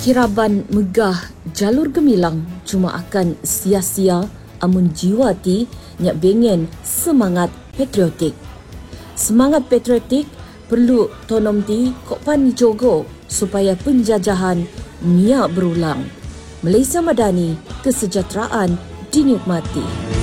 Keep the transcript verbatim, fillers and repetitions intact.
Kiraban megah jalur gemilang cuma akan sia-sia amun jiwa ti nyak bengen semangat patriotik. Semangat patriotik perlu tonom ti kok pan jogo supaya penjajahan nyak berulang. Malaysia Madani, kesejahteraan dinikmati.